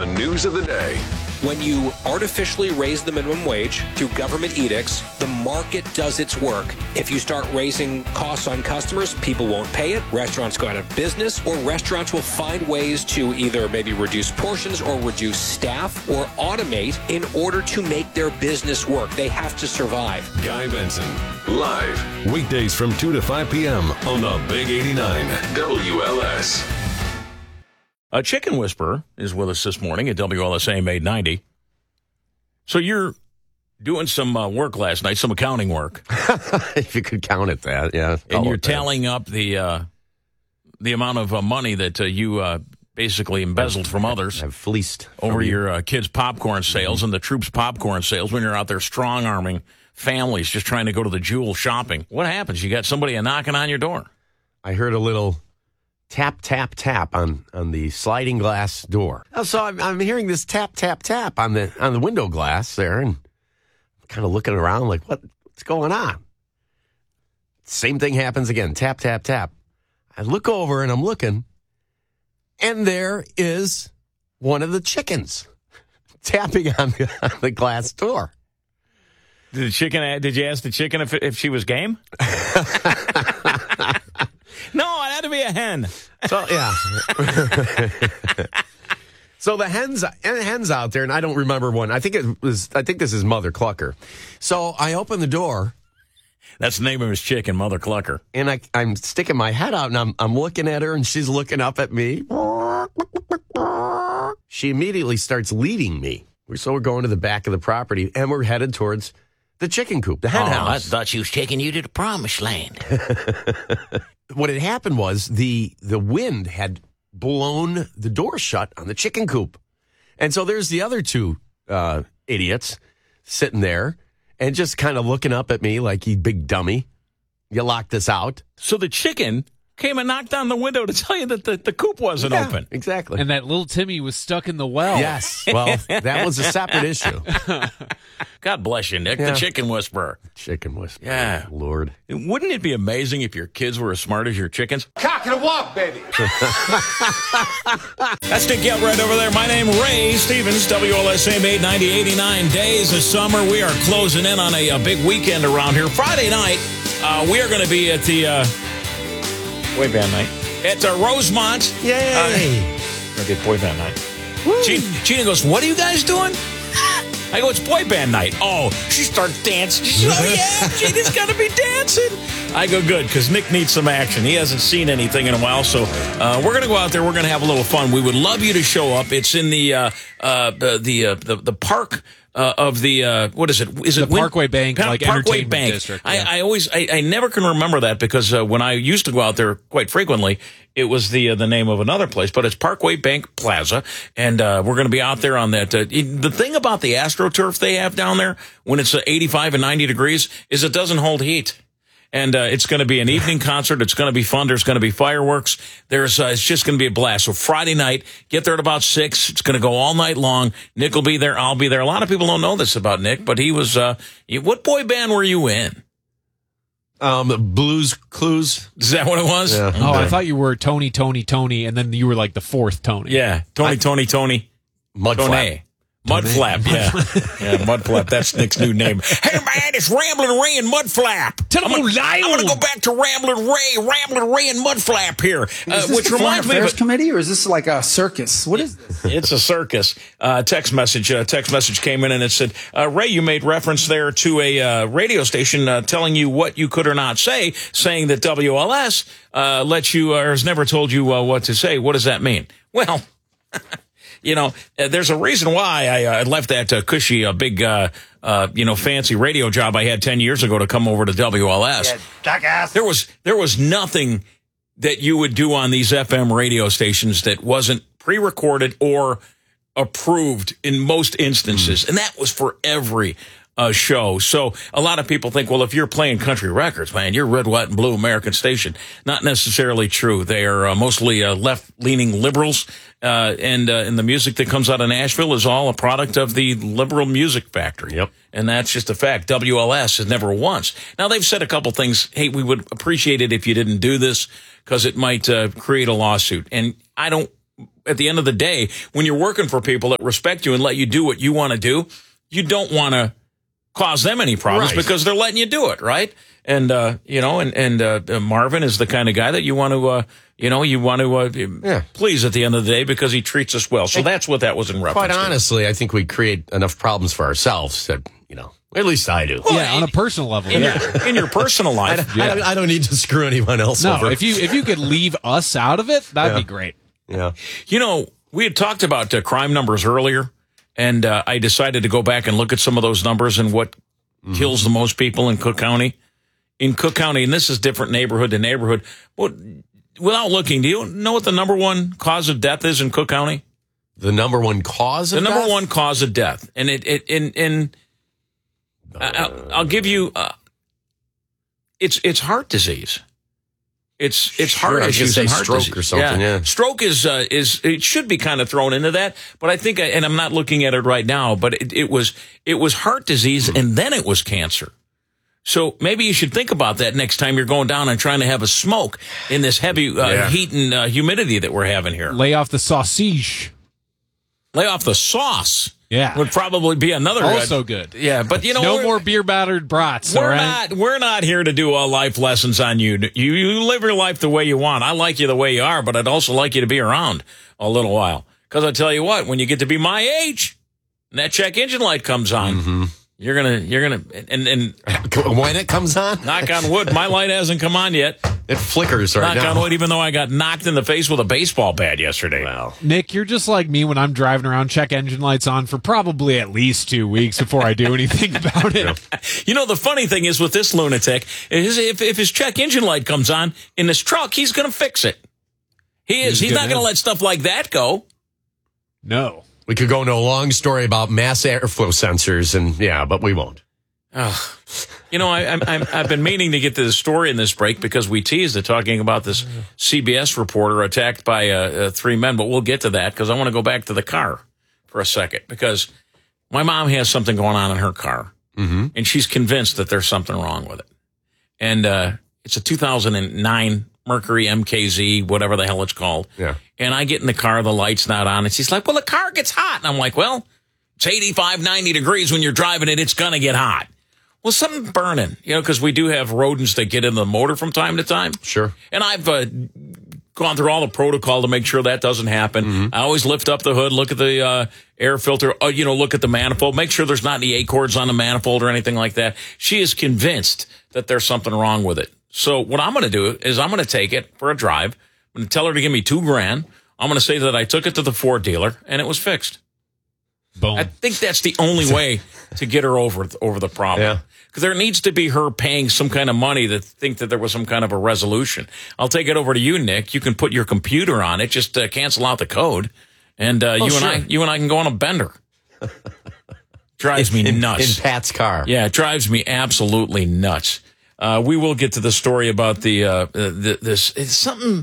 news of the day. When you artificially raise the minimum wage through government edicts, the market does its work. If you start raising costs on customers, people won't pay it, restaurants go out of business, or restaurants will find ways to either maybe reduce portions or reduce staff or automate in order to make their business work. They have to survive. Guy Benson, live. Weekdays from 2 to 5 p.m. on the Big 89 WLS. A chicken whisperer is with us this morning at WLSA 890. So you're doing some work last night, some accounting work. If you could count it that, yeah. And you're tallying up the amount of money that you basically embezzled from others. I've fleeced. Over your kids' popcorn sales and the troops' popcorn sales when you're out there strong-arming families just trying to go to the Jewel shopping. What happens? You got somebody knocking on your door. I heard a little tap, tap, tap on the sliding glass door. So I'm hearing this tap, tap, tap on the window glass there, and I'm kind of looking around like, what's going on? Same thing happens again. Tap, tap, tap. I look over and I'm looking, and there is one of the chickens tapping on the glass door. Did you ask the chicken if she was game? No, it had to be a hen. So, yeah. So the hen's out there, and I don't remember one. I think this is Mother Clucker. So I open the door. That's the name of his chicken, Mother Clucker. And I'm sticking my head out, and I'm looking at her, and she's looking up at me. She immediately starts leading me. So we're going to the back of the property, and we're headed towards the chicken coop, the hen house. I thought she was taking you to the promised land. What had happened was the wind had blown the door shut on the chicken coop. And so there's the other two idiots sitting there and just kind of looking up at me like, you big dummy. You locked this out. So the chicken came and knocked on the window to tell you that the coop wasn't open. Exactly. And that little Timmy was stuck in the well. Yes. Well, that was a separate issue. God bless you, Nick, the chicken whisperer. Chicken whisperer. Yeah. Lord. Wouldn't it be amazing if your kids were as smart as your chickens? Cock and a walk, baby. That's Nick Gale right over there. My name, Ray Stevens, WLSA 890, 89 days of summer. We are closing in on a big weekend around here. Friday night, we are going to be at the boy band night at Rosemont. Yay! I did boy band night. Gina goes, what are you guys doing? I go, it's boy band night. Oh, she starts dancing. She goes, oh, yeah, Gina's going to be dancing. I go, good, because Nick needs some action. He hasn't seen anything in a while, so we're going to go out there. We're going to have a little fun. We would love you to show up. It's in the park of the what is it? Is it the Parkway Bank, like Parkway entertainment Bank district? Yeah. I never can remember that because when I used to go out there quite frequently, it was the name of another place, but it's Parkway Bank Plaza, and we're going to be out there on that. The thing about the AstroTurf they have down there when it's 85 and 90 degrees is it doesn't hold heat. And it's going to be an evening concert. It's going to be fun. There's going to be fireworks. It's just going to be a blast. So Friday night, get there at about 6. It's going to go all night long. Nick will be there. I'll be there. A lot of people don't know this about Nick, but he was, what boy band were you in? Blues Clues. Is that what it was? Yeah. Oh, I thought you were Tony, and then you were like the fourth Tony. Yeah. Tony. Mudflap. Mudflap, yeah. Yeah, Mudflap. That's Nick's new name. Hey, man, it's Ramblin' Ray and Mudflap. I'm going to go back to Ramblin' Ray and Mudflap here. Which reminds me of committee, or is this like a circus? What is this? It's a circus. Text message came in and it said, Ray, you made reference there to a radio station telling you what you could or not say, saying that WLS lets you or has never told you what to say. What does that mean? Well, you know, there's a reason why I left that cushy, big, fancy radio job I had 10 years ago to come over to WLS. Jackass. There was nothing that you would do on these FM radio stations that wasn't pre-recorded or approved in most instances. And that was for every show. So a lot of people think, well, if you're playing country records, man, you're red, white, and blue American station. Not necessarily true. They are mostly left-leaning liberals, and the music that comes out of Nashville is all a product of the liberal music factory. Yep. And that's just a fact. WLS has never once. Now, they've said a couple things. Hey, we would appreciate it if you didn't do this because it might create a lawsuit. And I don't at the end of the day, when you're working for people that respect you and let you do what you want to do, you don't want to cause them any problems because they're letting you do it, right? And Marvin is the kind of guy that you want to please at the end of the day because he treats us well. So that's what that was in reference Quite to. honestly, I think we create enough problems for ourselves that, at least I do. Well, on a personal level. In your personal life. I don't need to screw anyone else over. If you could leave us out of it, that'd be great. Yeah. We had talked about crime numbers earlier, and I decided to go back and look at some of those numbers and what kills the most people in Cook County. In Cook County, and this is different neighborhood to neighborhood, but without looking, do you know what the number one cause of death is in Cook County? The number one cause of death? The number one cause of death. And I'll give you, it's heart disease. It's heart issues and heart stroke disease. or something. Yeah. Stroke is it should be kind of thrown into that, but I think, and I'm not looking at it right now, but it was heart disease and then it was cancer. So maybe you should think about that next time you're going down and trying to have a smoke in this heavy heat and humidity that we're having here. Lay off the sausage. Lay off the sauce. Yeah. Would probably be another also good. Yeah, but no more beer battered brats. We're not here to do life lessons on you. You live your life the way you want. I like you the way you are, but I'd also like you to be around a little while. Because I tell you what, when you get to be my age, and that check engine light comes on, you're gonna and when it comes on, knock on wood, my light hasn't come on yet. It flickers right now. Knock on wood, even though I got knocked in the face with a baseball bat yesterday. Wow. Nick, you're just like me when I'm driving around, check engine lights on for probably at least 2 weeks before I do anything about it. The funny thing is with this lunatic, is if his check engine light comes on in this truck, he's going to fix it. He's not going to let stuff like that go. No. We could go into a long story about mass airflow sensors, but we won't. I've been meaning to get to the story in this break because we teased it talking about this CBS reporter attacked by 3 men, but we'll get to that because I want to go back to the car for a second because my mom has something going on in her car, and she's convinced that there's something wrong with it. And it's a 2009 Mercury MKZ, whatever the hell it's called. Yeah. And I get in the car, the light's not on, and she's like, well, the car gets hot. And I'm like, well, it's 85, 90 degrees when you're driving it. It's going to get hot. Well, something's burning, because we do have rodents that get in the motor from time to time. Sure. And I've gone through all the protocol to make sure that doesn't happen. I always lift up the hood, look at the air filter, look at the manifold, make sure there's not any acorns on the manifold or anything like that. She is convinced that there's something wrong with it. So what I'm going to do is I'm going to take it for a drive. I'm going to tell her to give me $2,000. I'm going to say that I took it to the Ford dealer and it was fixed. Boom. I think that's the only way to get her over the problem. Yeah. Because there needs to be her paying some kind of money to think that there was some kind of a resolution. I'll take it over to you, Nick. You can put your computer on it. Just cancel out the code. And you and I can go on a bender. Drives me nuts. In Pat's car. Yeah, it drives me absolutely nuts. We will get to the story about something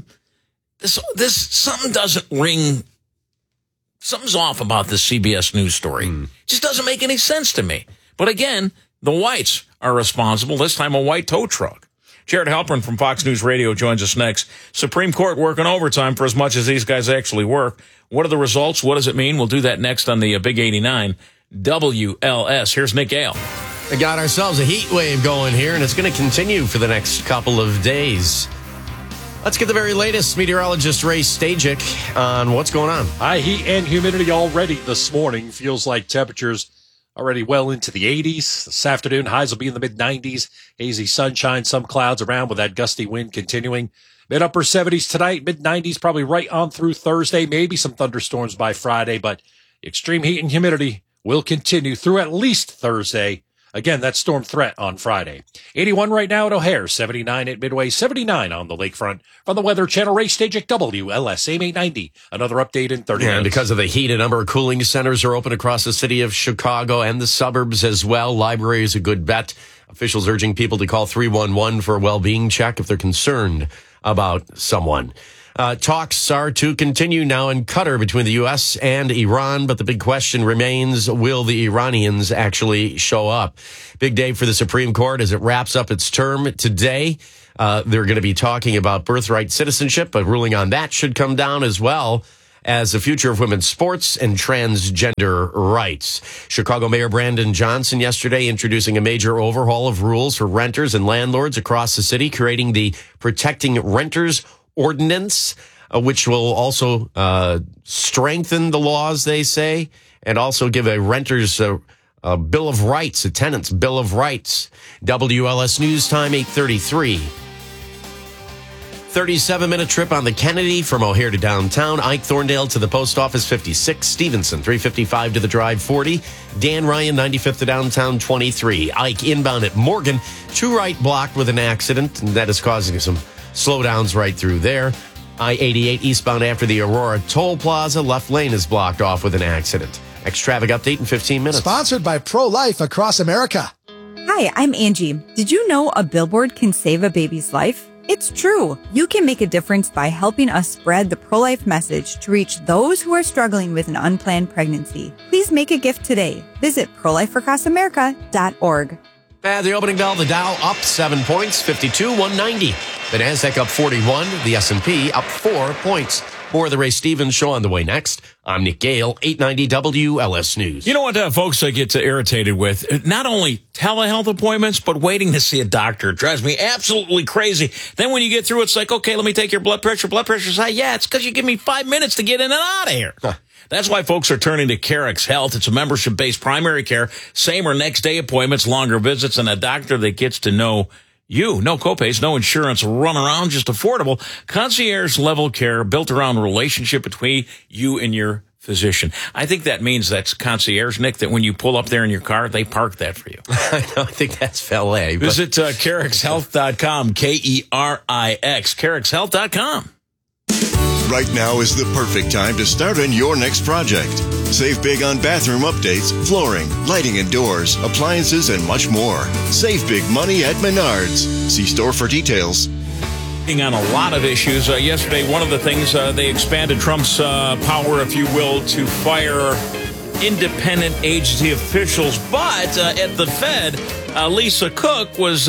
doesn't ring. Something's off about this CBS News story. It just doesn't make any sense to me. But again, the whites are responsible. This time a white tow truck. Jared Halpern from Fox News Radio joins us next. Supreme Court working overtime for as much as these guys actually work. What are the results? What does it mean? We'll do that next on the Big 89 WLS. Here's Nick Gale. We got ourselves a heat wave going here, and it's going to continue for the next couple of days. Let's get the very latest. Meteorologist Ray Stajic on what's going on. High heat and humidity already this morning. Feels like temperatures already well into the 80s. This afternoon, highs will be in the mid-90s. Hazy sunshine, some clouds around with that gusty wind continuing. Mid-upper 70s tonight, mid-90s probably right on through Thursday. Maybe some thunderstorms by Friday, but extreme heat and humidity will continue through at least Thursday. Again, that storm threat on Friday. 81 right now at O'Hare, 79 at Midway, 79 on the lakefront. From the Weather Channel, Ray Stajic, WLS, AM 890. Another update in 30 minutes. And because of the heat, a number of cooling centers are open across the city of Chicago and the suburbs as well. Library is a good bet. Officials urging people to call 311 for a well-being check if they're concerned about someone. Talks are to continue now in Qatar between the U.S. and Iran, but the big question remains, will the Iranians actually show up? Big day for the Supreme Court as it wraps up its term today. They're going to be talking about birthright citizenship. A ruling on that should come down as well. as the future of women's sports and transgender rights. Chicago Mayor Brandon Johnson yesterday introducing a major overhaul of rules for renters and landlords across the city, creating the Protecting Renters Ordinance, which will also strengthen the laws, they say, and also give a renter's a Bill of Rights, a tenant's Bill of Rights. WLS News Time, 8:33. 37-minute trip on the Kennedy from O'Hare to downtown. Ike Thorndale to the post office, 56. Stevenson, 355 to the drive, 40. Dan Ryan, 95th to downtown, 23. Ike inbound at Morgan, 2 right blocked with an accident, and that is causing some slowdowns right through there. I-88 eastbound after the Aurora Toll Plaza, left lane is blocked off with an accident. Next traffic update in 15 minutes. Sponsored by Pro-Life Across America. Hi, I'm Angie. Did you know a billboard can save a baby's life? It's true. You can make a difference by helping us spread the pro-life message to reach those who are struggling with an unplanned pregnancy. Please make a gift today. Visit prolifeacrossamerica.org. At the opening bell, the Dow up 7 points, 52,190. The Nasdaq up 41, the S&P up 4 points. More of the Ray Stevens Show on the way next. I'm Nick Gale, 890 WLS News. You know what folks get irritated with? Not only telehealth appointments, but waiting to see a doctor. It drives me absolutely crazy. Then when you get through, it's like, okay, let me take your blood pressure. Blood pressure's high. Yeah, it's because you give me 5 minutes to get in and out of here. That's why folks are turning to Carex Health. It's a membership-based primary care, same or next day appointments, longer visits, and a doctor that gets to know you. No copays, no insurance, run around, just affordable concierge level care built around a relationship between you and your physician. I think that means that's concierge, Nick, that when you pull up there in your car, they park that for you. I think that's valet. Visit CarexHealth.com, K-E-R-I-X, CarexHealth.com. Right now is the perfect time to start on your next project. Save big on bathroom updates, flooring, lighting and doors, appliances, and much more. Save big money at Menards. See store for details. On a lot of issues. Yesterday, one of the things, they expanded Trump's power, if you will, to fire independent agency officials. But at the Fed, Lisa Cook was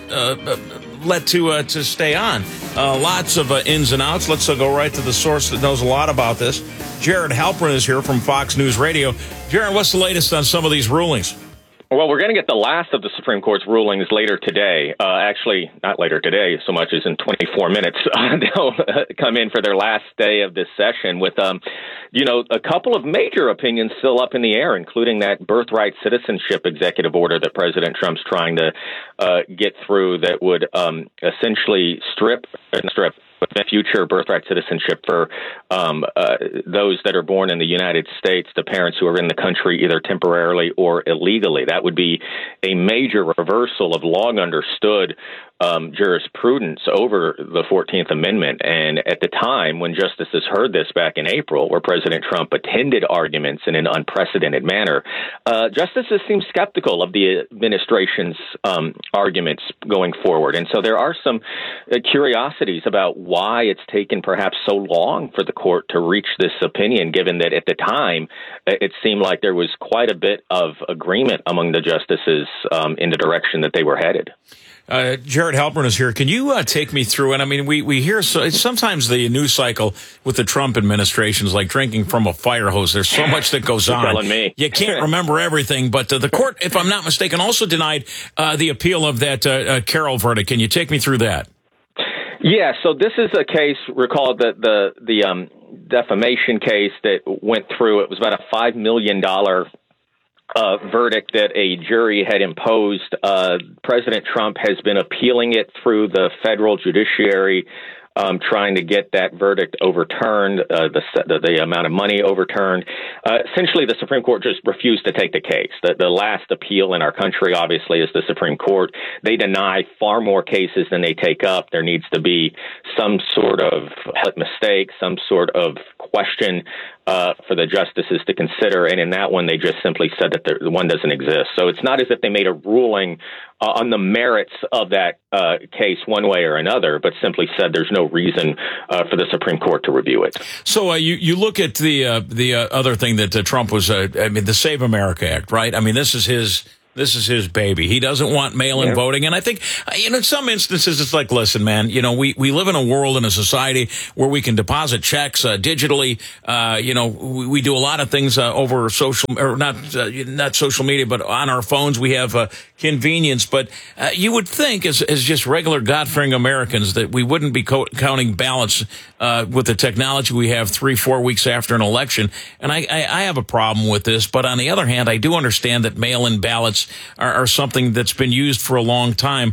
let to stay on. Lots of ins and outs. Let's go right to the source that knows a lot about this. Jared Halpern is here from Fox News Radio. Jared, what's the latest on some of these rulings? Well, we're going to get the last of the Supreme Court's rulings later today. Actually, not later today so much as in 24 minutes. They'll come in for their last day of this session with, a couple of major opinions still up in the air, including that birthright citizenship executive order that President Trump's trying to get through that would essentially strip future birthright citizenship for those that are born in the United States to parents who are in the country either temporarily or illegally. That would be a major reversal of long understood jurisprudence over the 14th Amendment. And at the time when justices heard this back in April, where President Trump attended arguments in an unprecedented manner, justices seemed skeptical of the administration's arguments going forward. And so there are some curiosities about why it's taken perhaps so long for the court to reach this opinion, given that at the time it seemed like there was quite a bit of agreement among the justices in the direction that they were headed. Jared Halpern is here. Can you take me through? And I mean, we hear sometimes the news cycle with the Trump administration is like drinking from a fire hose. There's so much that goes on. Telling me. You can't remember everything. But the court, if I'm not mistaken, also denied the appeal of that Carroll verdict. Can you take me through that? Yeah. So this is a case. Recall that the defamation case that went through. It was about a $5 million. Verdict that a jury had imposed. President Trump has been appealing it through the federal judiciary, trying to get that verdict overturned, the amount of money overturned. Essentially, the Supreme Court just refused to take the case. The last appeal in our country, obviously, is the Supreme Court. They deny far more cases than they take up. There needs to be some sort of mistake, some sort of question for the justices to consider. And in that one, they just simply said that the one doesn't exist. So it's not as if they made a ruling on the merits of that case one way or another, but simply said there's no reason for the Supreme Court to review it. So you look at the other thing that Trump was, the Save America Act, right? I mean, this is his This is his baby. He doesn't want mail-in voting. And I think, in some instances, it's like, listen, man, we live in a world, in a society where we can deposit checks digitally. We do a lot of things over social, or not social media, but on our phones. We have convenience. But you would think, as just regular God-fearing Americans, that we wouldn't be counting ballots with the technology we have 3-4 weeks after an election. And I have a problem with this. But on the other hand, I do understand that mail-in ballots are something that's been used for a long time.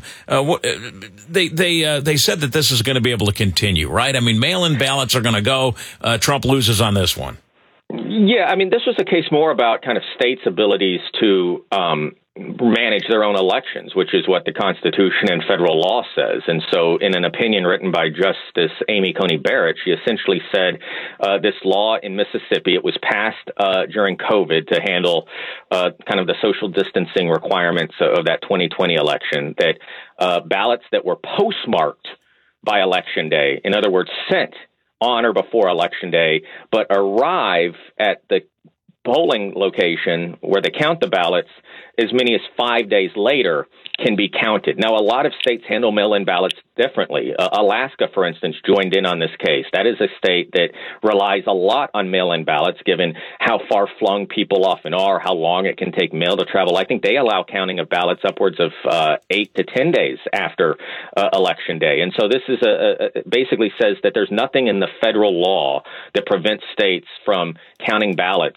They said that this is going to be able to continue, right? I mean, mail-in ballots are going to go. Trump loses on this one. Yeah, I mean, this was a case more about kind of states' abilities to manage their own elections, which is what the Constitution and federal law says. And so in an opinion written by Justice Amy Coney Barrett, she essentially said this law in Mississippi, it was passed during COVID to handle kind of the social distancing requirements of that 2020 election, that ballots that were postmarked by Election Day, in other words, sent on or before Election Day, but arrive at the polling location where they count the ballots as many as 5 days later can be counted. Now, a lot of states handle mail-in ballots differently. Alaska, for instance, joined in on this case. That is a state that relies a lot on mail-in ballots, given how far-flung people often are, how long it can take mail to travel. I think they allow counting of ballots upwards of 8 to 10 days after Election Day. And so this is basically says that there's nothing in the federal law that prevents states from counting ballots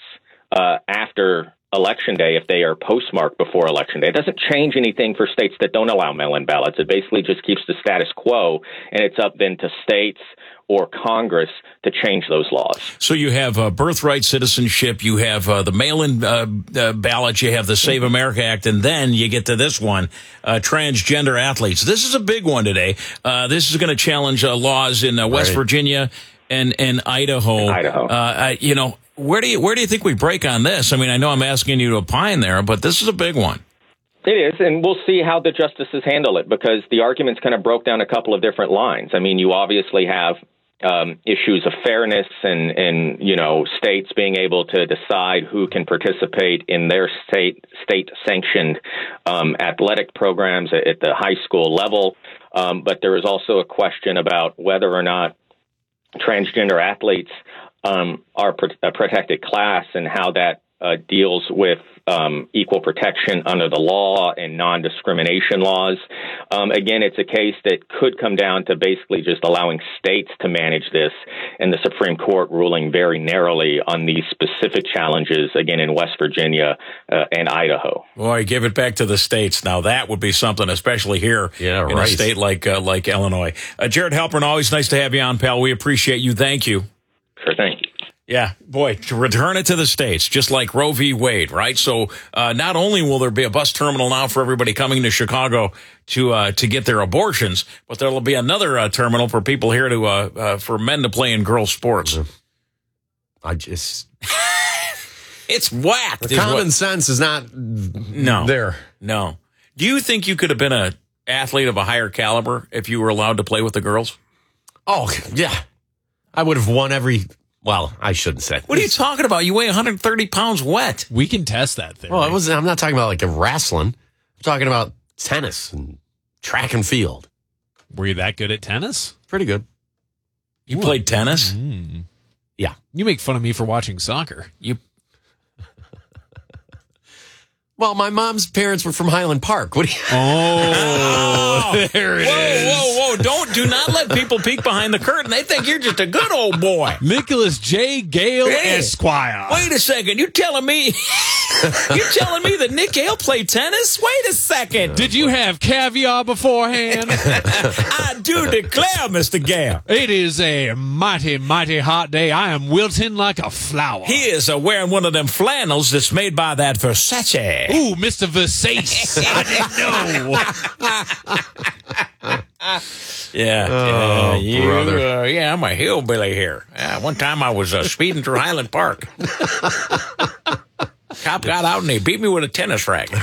after Election Day if they are postmarked before Election Day. It doesn't change anything for states that don't allow mail-in ballots. It basically just keeps the status quo, and it's up then to states or Congress to change those laws. So you have birthright citizenship, you have the mail-in ballot, you have the Save America Act, and then you get to this one, transgender athletes. This is a big one today. This is going to challenge laws in West Virginia and Idaho. Where do you think we break on this? I mean, I know I'm asking you to opine there, but this is a big one. It is, and we'll see how the justices handle it, because the arguments kind of broke down a couple of different lines. I mean, you obviously have issues of fairness and states being able to decide who can participate in their state-sanctioned athletic programs at the high school level. But there is also a question about whether or not transgender athletes are a protected class and how that deals with equal protection under the law and non-discrimination laws. Again, it's a case that could come down to basically just allowing states to manage this, and the Supreme Court ruling very narrowly on these specific challenges, again, in West Virginia and Idaho. Boy, give it back to the states. Now, that would be something, especially here in a state like Illinois. Jared Halpern, always nice to have you on, pal. We appreciate you. Thank you. Sure thing. Yeah, boy, to return it to the states, just like Roe v. Wade, right? So not only will there be a bus terminal now for everybody coming to Chicago to get their abortions, but there will be another terminal for people here to for men to play in girls' sports. It's whack. Common sense is not there. No. Do you think you could have been an athlete of a higher caliber if you were allowed to play with the girls? Oh, yeah. I would have won well, I shouldn't say. What are you talking about? You weigh 130 pounds wet. We can test that thing. Well, I'm not talking about like a wrestling. I'm talking about tennis and track and field. Were you that good at tennis? Pretty good. You played tennis? Mm. Yeah. You make fun of me for watching soccer. Well, my mom's parents were from Highland Park. What do you... Oh, there it is. Whoa. Do not let people peek behind the curtain. They think you're just a good old boy. Nicholas J. Gale Esquire. Wait a second. You're telling me that Nick Gale played tennis? Wait a second. Did you have caviar beforehand? I do declare, Mr. Gale. It is a mighty, mighty hot day. I am wilting like a flower. He is wearing one of them flannels that's made by that Versace. Ooh, Mr. Versace. I didn't know. Yeah, I'm a hillbilly here. One time I was speeding through Highland Park. Cop got out and he beat me with a tennis racket.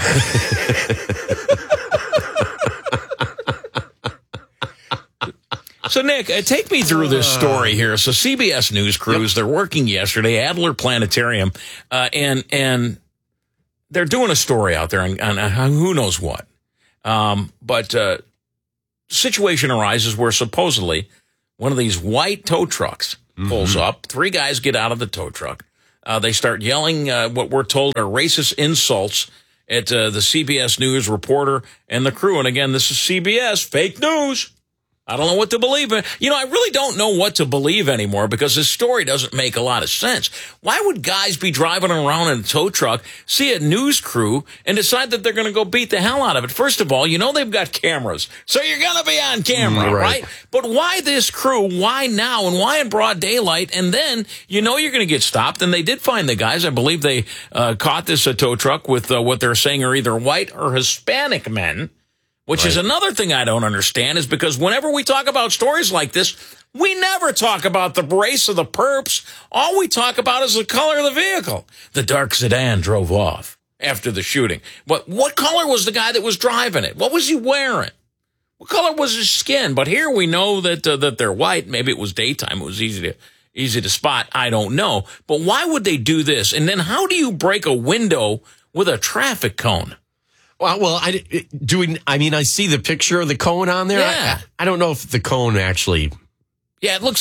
So, Nick, take me through this story here. So, CBS News crews, they're working yesterday, Adler Planetarium, and they're doing a story out there on who knows what. But situation arises where supposedly one of these white tow trucks pulls up. 3 guys get out of the tow truck. They start yelling what we're told are racist insults at the CBS News reporter and the crew. And again, this is CBS, fake news. I don't know what to believe. I really don't know what to believe anymore because this story doesn't make a lot of sense. Why would guys be driving around in a tow truck, see a news crew, and decide that they're going to go beat the hell out of it? First of all, they've got cameras, so you're going to be on camera, right? But why this crew? Why now? And why in broad daylight? And then, you're going to get stopped. And they did find the guys. I believe they caught this tow truck with what they're saying are either white or Hispanic men. Which is another thing I don't understand is because whenever we talk about stories like this, we never talk about the race of the perps. All we talk about is the color of the vehicle. The dark sedan drove off after the shooting. What color was the guy that was driving it? What was he wearing? What color was his skin? But here we know that they're white. Maybe it was daytime. It was easy to spot. I don't know. But why would they do this? And then how do you break a window with a traffic cone? Well, I see the picture of the cone on there. Yeah. I don't know if the cone actually. Yeah, it looks.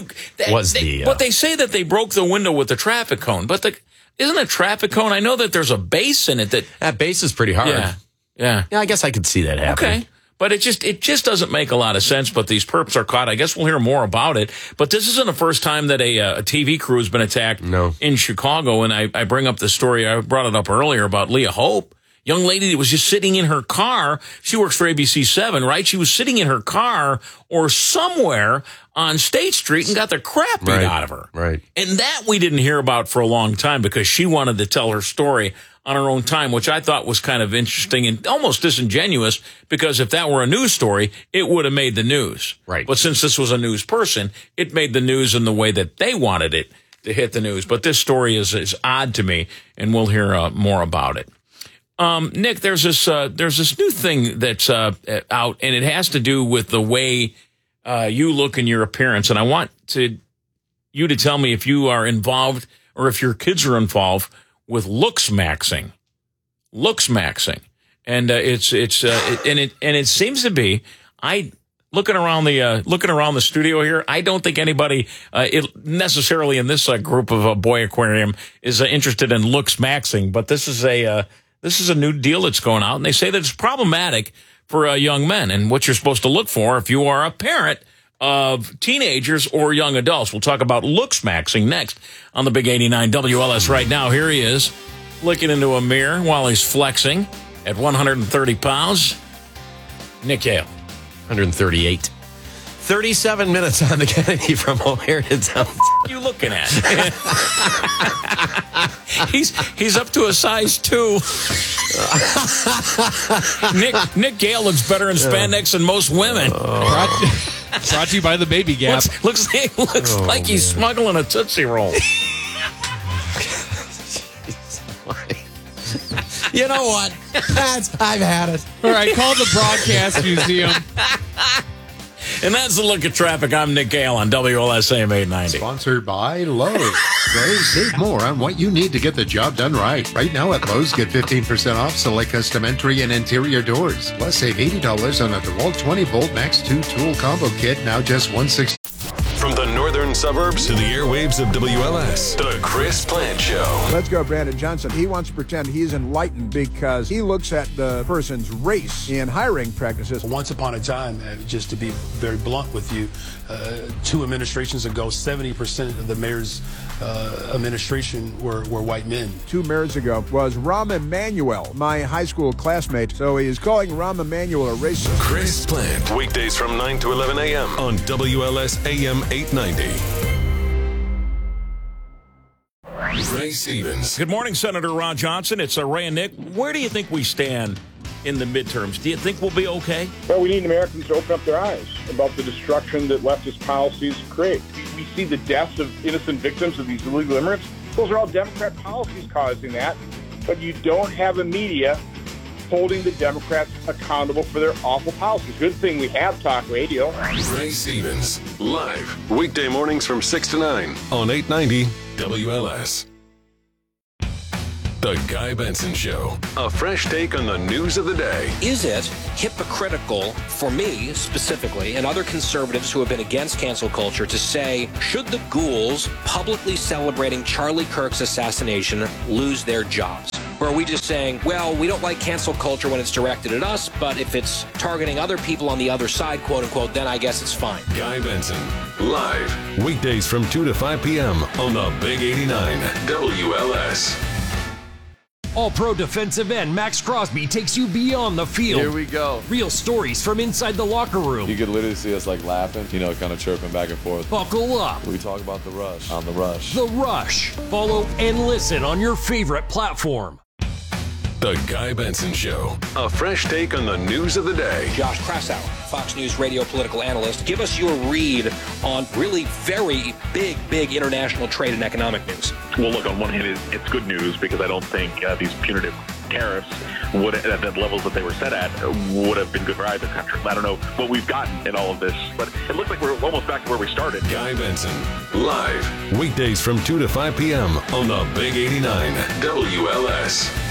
But they say that they broke the window with the traffic cone. But isn't a traffic cone? I know that there's a base in it that base is pretty hard. Yeah. I guess I could see that happening. Okay. But it just doesn't make a lot of sense. But these perps are caught. I guess we'll hear more about it. But this isn't the first time that a TV crew has been attacked in Chicago. And I bring up the story. I brought it up earlier about Leah Hope. Young lady that was just sitting in her car. She works for ABC7, right? She was sitting in her car or somewhere on State Street and got the crap beat out of her. Right. And that we didn't hear about for a long time because she wanted to tell her story on her own time, which I thought was kind of interesting and almost disingenuous because if that were a news story, it would have made the news. Right. But since this was a news person, it made the news in the way that they wanted it to hit the news. But this story is odd to me, and we'll hear more about it. Nick, there's this new thing that's out, and it has to do with the way you look in your appearance. And I want you to tell me if you are involved or if your kids are involved with looks maxing. And it seems to be looking around the studio here. I don't think anybody necessarily in this group of Boy Aquarium is interested in looks maxing, but this is a new deal that's going out, and they say that it's problematic for young men and what you're supposed to look for if you are a parent of teenagers or young adults. We'll talk about looks maxing next on the Big 89 WLS. Right now, here he is, looking into a mirror while he's flexing at 130 pounds. Nick Yale. 138. 37 minutes on the Kennedy from O'Hare to downtown. What are you looking at? He's up to a size 2. Nick Gale looks better in spandex than most women. Brought to you by the Baby Gap. Looks like he's smuggling a Tootsie Roll. You know what? I've had it. All right, call the Broadcast Museum. And that's the look at traffic. I'm Nick Gale on WLS AM 890. Sponsored by Lowe's. Lowe's, save more on what you need to get the job done right. Right now at Lowe's, get 15% off select custom entry and interior doors. Plus, save $80 on a DeWalt 20-volt Max 2 tool combo kit, now just $160. From the northern suburbs to the airwaves of WLS, The Chris Plant Show. Let's go, Brandon Johnson. He wants to pretend he's enlightened because he looks at the person's race in hiring practices. Once upon a time, just to be very blunt with you, 2 administrations ago, 70% of the mayor's administration were white men. 2 mayors ago was Rahm Emanuel, my high school classmate. So he is calling Rahm Emanuel a racist. Chris Plant, weekdays from 9 to 11 a.m. on WLS AM 890. Ray Stevens. Good morning, Senator Ron Johnson. It's Ray and Nick. Where do you think we stand in the midterms? Do you think we'll be okay? Well, we need Americans to open up their eyes about the destruction that leftist policies create. We see the deaths of innocent victims of these illegal immigrants. Those are all Democrat policies causing that. But you don't have a media holding the Democrats accountable for their awful policies. Good thing we have talk radio. Ray Stevens, live, weekday mornings from 6 to 9 on 890 WLS. The Guy Benson Show. A fresh take on the news of the day. Is it hypocritical for me specifically and other conservatives who have been against cancel culture to say, should the ghouls publicly celebrating Charlie Kirk's assassination lose their jobs? Or are we just saying, well, we don't like cancel culture when it's directed at us, but if it's targeting other people on the other side, quote unquote, then I guess it's fine. Guy Benson, live, weekdays from 2 to 5 p.m. on the Big 89 WLS. All-Pro defensive end Max Crosby takes you beyond the field. Here we go. Real stories from inside the locker room. You could literally see us like laughing, kind of chirping back and forth. Buckle up. We talk about The Rush on The Rush. The Rush. Follow and listen on your favorite platform. The Guy Benson Show. A fresh take on the news of the day. Josh Krasow, Fox News radio political analyst. Give us your read on really very big international trade and economic news. Well, look, on one hand, it's good news because I don't think these punitive tariffs would, at the levels that they were set at, would have been good for either country. I don't know what we've gotten in all of this, but it looks like we're almost back to where we started. Guy Benson, live, weekdays from 2 to 5 p.m. on the Big 89 WLS.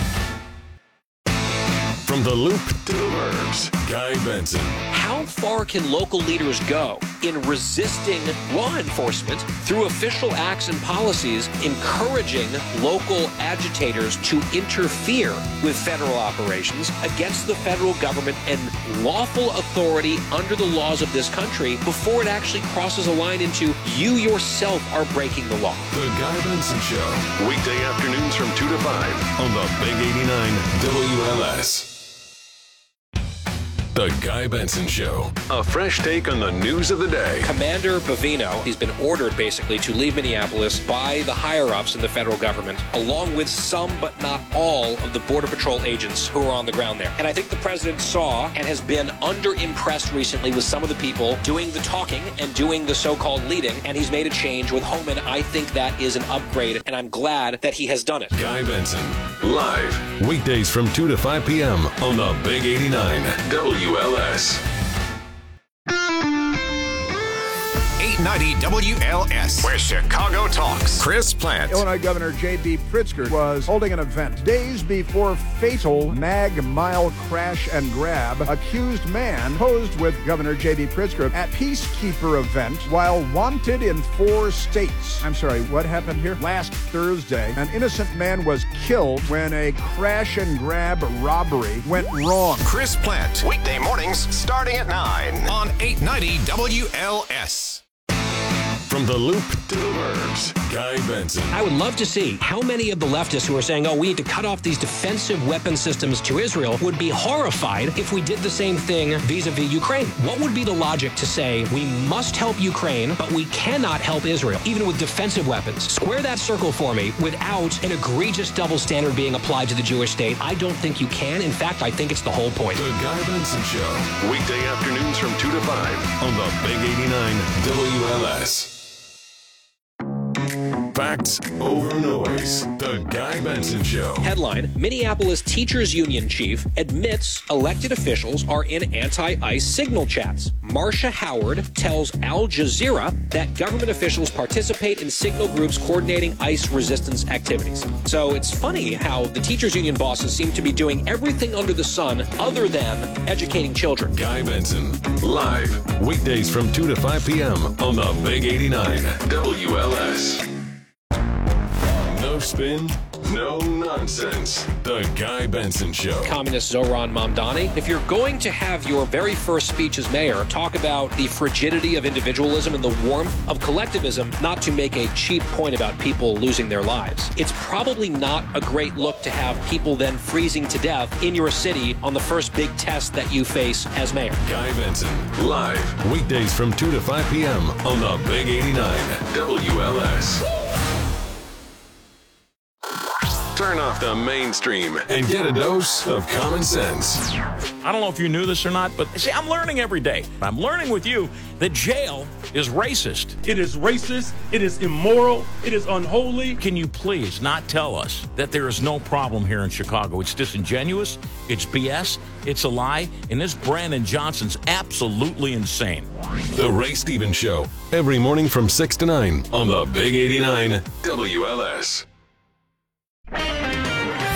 From the Loop to the Burbs, Guy Benson. How far can local leaders go in resisting law enforcement through official acts and policies, encouraging local agitators to interfere with federal operations against the federal government and lawful authority under the laws of this country before it actually crosses a line into you yourself are breaking the law? The Guy Benson Show, weekday afternoons from 2 to 5 on the Big 89 WLS. The Guy Benson Show. A fresh take on the news of the day. Commander Bovino, he's been ordered basically to leave Minneapolis by the higher-ups in the federal government, along with some but not all of the Border Patrol agents who are on the ground there. And I think the president saw and has been underimpressed recently with some of the people doing the talking and doing the so-called leading, and he's made a change with Homan. I think that is an upgrade, and I'm glad that he has done it. Guy Benson, live, weekdays from 2 to 5 p.m. on the Big 89 WLS. 890 WLS, where Chicago talks. Chris Plant. Illinois Governor J.B. Pritzker was holding an event days before fatal Mag Mile crash and grab. Accused man posed with Governor J.B. Pritzker at Peacekeeper event while wanted in 4 states. I'm sorry, what happened here? Last Thursday, an innocent man was killed when a crash and grab robbery went wrong. Chris Plant, weekday mornings starting at 9 on 890 WLS. From the Loop to the Burbs, Guy Benson. I would love to see how many of the leftists who are saying, we need to cut off these defensive weapon systems to Israel would be horrified if we did the same thing vis-a-vis Ukraine. What would be the logic to say we must help Ukraine, but we cannot help Israel, even with defensive weapons? Square that circle for me without an egregious double standard being applied to the Jewish state. I don't think you can. In fact, I think it's the whole point. The Guy Benson Show, weekday afternoons from 2 to 5 on the Big 89 WLS. Facts over noise. The Guy Benson Show. Headline: Minneapolis Teachers Union chief admits elected officials are in anti-ICE signal chats. Marcia Howard tells Al Jazeera that government officials participate in signal groups coordinating ICE resistance activities. So it's funny how the teachers union bosses seem to be doing everything under the sun other than educating children. Guy Benson, live, weekdays from 2 to 5 p.m. on the Big 89 WLS. No spin, no nonsense. The Guy Benson Show. Communist Zohran Mamdani, if you're going to have your very first speech as mayor talk about the frigidity of individualism and the warmth of collectivism, not to make a cheap point about people losing their lives, it's probably not a great look to have people then freezing to death in your city on the first big test that you face as mayor. Guy Benson, live, weekdays from 2 to 5 p.m. on the Big 89 WLS. Turn off the mainstream and get a dose of common sense. I don't know if you knew this or not, but see, I'm learning every day. I'm learning with you that jail is racist. It is racist. It is immoral. It is unholy. Can you please not tell us that there is no problem here in Chicago? It's disingenuous. It's BS. It's a lie. And this Brandon Johnson's absolutely insane. The Ray Stevens Show, every morning from 6 to 9 on the Big 89 WLS.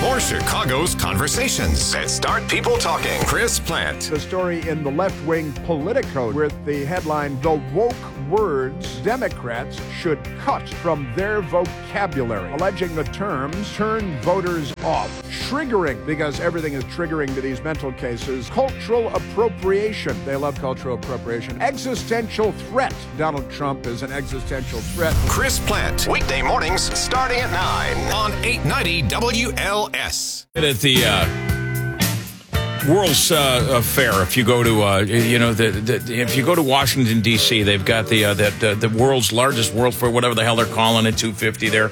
more Chicago's conversations that start people talking. Chris Plant. The story in the left-wing Politico with the headline, "The woke words Democrats should cut from their vocabulary," alleging the terms turn voters off. Triggering, because everything is triggering to these mental cases. Cultural appropriation. They love cultural appropriation. Existential threat. Donald Trump is an existential threat. Chris Plant, weekday mornings starting at 9 on 890 WLS. At the World's Fair, if you go to if you go to Washington D.C., they've got the world's largest World Fair, whatever the hell they're calling it, 250 there.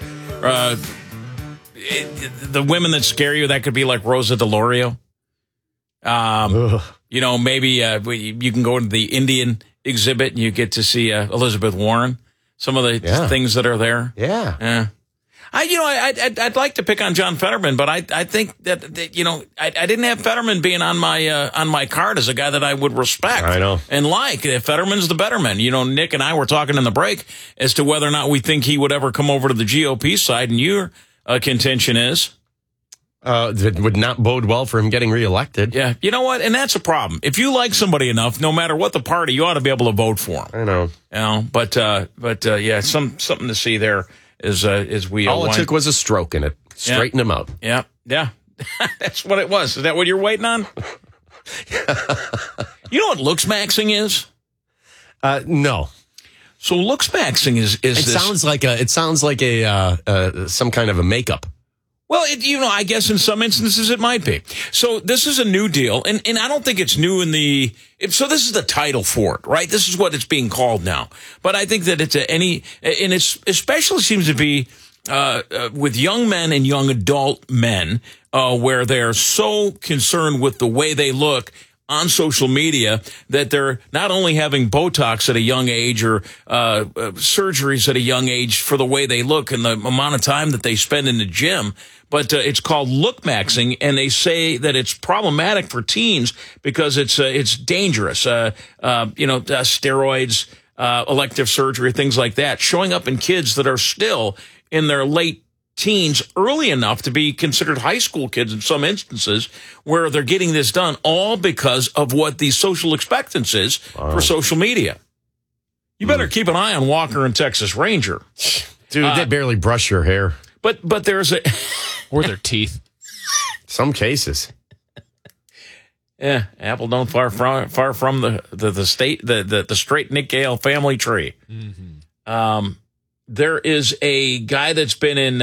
The women that scare you, that could be like Rosa DeLoreal. Maybe you can go to the Indian exhibit and you get to see Elizabeth Warren. Some of the things that are there. Yeah. I'd like to pick on John Fetterman, but I think that I didn't have Fetterman being on my card as a guy that I would respect. I know. And like. Fetterman's the better man. Nick and I were talking in the break as to whether or not we think he would ever come over to the GOP side, and your contention is? That would not bode well for him getting reelected. Yeah. You know what? And that's a problem. If you like somebody enough, no matter what the party, you ought to be able to vote for him. I know. But something to see there is we all it took was a stroke in it. Straighten him out. Yeah. That's what it was. Is that what you're waiting on? You know what looks-maxing is? No. So looks-maxing is it sounds like a some kind of a makeup. Well, I guess in some instances it might be. So this is a new deal, and I don't think it's new so this is the title for it, right? This is what it's being called now. But I think that it's it especially seems to be with young men and young adult men, where they're so concerned with the way they look on social media that they're not only having Botox at a young age or surgeries at a young age for the way they look and the amount of time that they spend in the gym, but it's called look-maxing, and they say that it's problematic for teens because it's dangerous. Steroids, elective surgery, things like that, showing up in kids that are still in their late teens, early enough to be considered high school kids in some instances, where they're getting this done all because of what the social expectancy is for social media. You better keep an eye on Walker and Texas Ranger. Dude, they barely brush your hair. But there's or their teeth. Some cases. Yeah, apple don't far from the straight Nick Gale family tree. Mm-hmm. There is a guy that's been in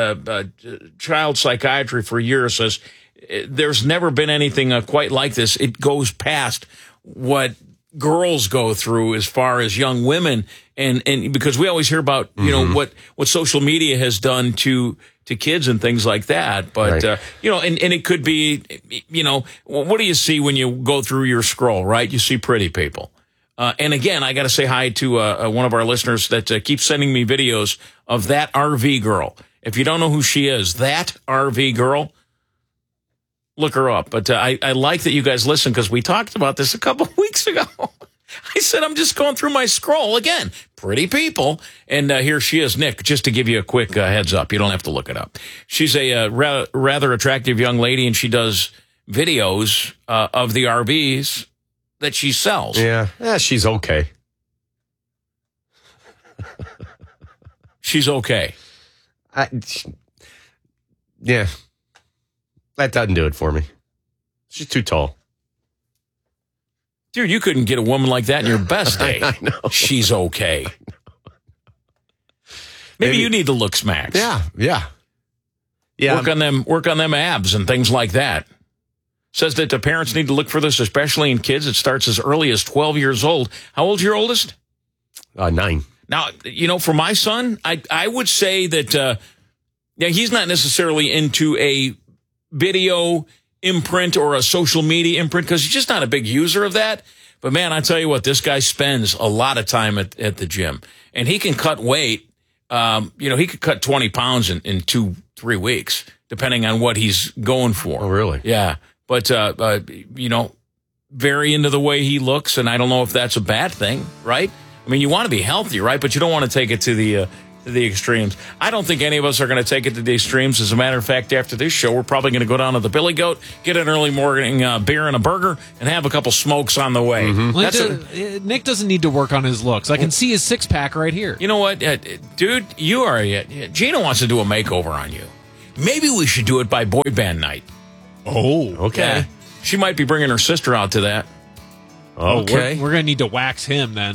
child psychiatry for years, says there's never been anything quite like this. It goes past what girls go through as far as young women, and because we always hear about what social media has done to kids and things like that, but right. And it could be, what do you see when you go through your scroll, right? You see pretty people. And again, I got to say hi to one of our listeners that keeps sending me videos of that RV girl. If you don't know who she is, that RV girl, look her up. But I like that you guys listen, because we talked about this a couple of weeks ago. I said, I'm just going through my scroll again. Pretty people. And here she is, Nick, just to give you a quick heads up. You don't have to look it up. She's a rather attractive young lady, and she does videos of the RVs that she sells. Yeah, she's okay. She's okay. Yeah. That doesn't do it for me. She's too tall. Dude, you couldn't get a woman like that in your best day. I know. She's okay. Maybe you need to look smacks. Yeah. Work on them abs and things like that. Says that the parents need to look for this, especially in kids. It starts as early as 12 years old. How old's your oldest? 9. Now, for my son, I would say that he's not necessarily into a video imprint or a social media imprint, because he's just not a big user of that. But, man, I tell you what, this guy spends a lot of time at the gym. And he can cut weight. He could cut 20 pounds in 2-3 weeks, depending on what he's going for. Oh, really? Yeah. But, very into the way he looks, and I don't know if that's a bad thing, right? I mean, you want to be healthy, right? But you don't want to take it to to the extremes. I don't think any of us are going to take it to the extremes. As a matter of fact, after this show, we're probably going to go down to the Billy Goat, get an early morning beer and a burger, and have a couple smokes on the way. Mm-hmm. Nick doesn't need to work on his looks. I can see his six-pack right here. You know what, dude? You are Gina wants to do a makeover on you. Maybe we should do it by boy band night. Oh, okay. Yeah. She might be bringing her sister out to that. Okay. We're going to need to wax him then.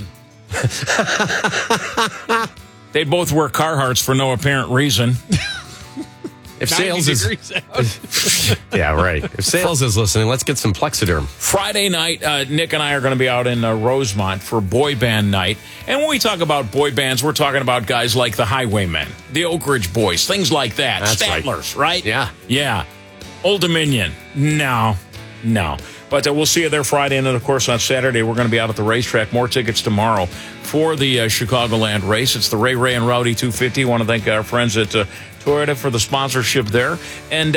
They both wear Carhartts for no apparent reason. If Sales is yeah, right. If Sales is listening, let's get some Plexiderm. Friday night, Nick and I are going to be out in Rosemont for boy band night. And when we talk about boy bands, we're talking about guys like the Highwaymen, the Oak Ridge Boys, things like that. That's Statlers, right? Yeah. Old Dominion. No. But we'll see you there Friday, and then, of course, on Saturday, we're going to be out at the racetrack. More tickets tomorrow for the Chicagoland race. It's the Ray and Rowdy 250. I want to thank our friends at Toyota for the sponsorship there. And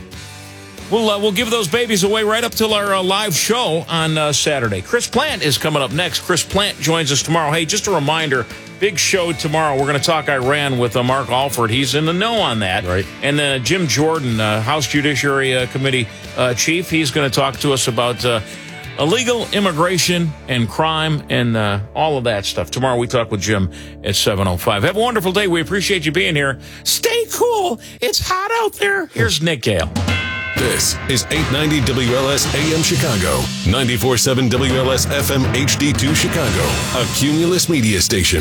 we'll give those babies away right up till our live show on Saturday. Chris Plant is coming up next. Chris Plant joins us tomorrow. Hey, just a reminder, big show tomorrow. We're going to talk Iran with Mark Alford. He's in the know on that. Right. And Jim Jordan, House Judiciary Committee chief, he's going to talk to us about illegal immigration and crime and all of that stuff. Tomorrow we talk with Jim at 7:05. Have a wonderful day. We appreciate you being here. Stay cool. It's hot out there. Here's Nick Gale. This is 890 WLS AM Chicago, 94.7 WLS FM HD2 Chicago, a Cumulus media station.